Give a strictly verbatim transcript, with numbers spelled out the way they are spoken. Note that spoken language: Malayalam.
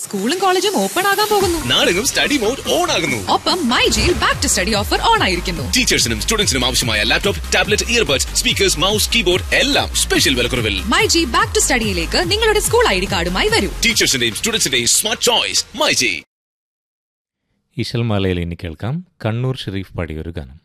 സ്കൂളും കോളേജും ഓപ്പൺ ആകാൻ പോകുന്നു. നാളെയും സ്റ്റഡി മോഡ് ഓൺ ആകുന്നു. ഒപ്പം മൈ ജിയിൽ back to study offer on ആയിരിക്കുന്നു. ടീച്ചേഴ്സിനും സ്റ്റുഡൻസിനും ആവശ്യമായ laptop, tablet, earbuds, speakers, mouse, keyboard എല്ലാം സ്പെഷ്യൽ വിലക്കുറവിൽ. മൈ ജി ബാക്ക് ടു സ്റ്റഡിയിലേക്ക് നിങ്ങളുടെ സ്കൂൾ ഐ ഡി കാർഡുമായി വരൂ. ടീച്ചേഴ്സിന്റെയും സ്റ്റുഡൻസിന്റെയും സ്മാർട്ട് ചോയ്സ് മൈ ജി. ഇശൽമാലയിൽ ഇനി കേൾക്കാം കണ്ണൂർ ഷെരീഫ് പാടിയൊരു ഗാനം.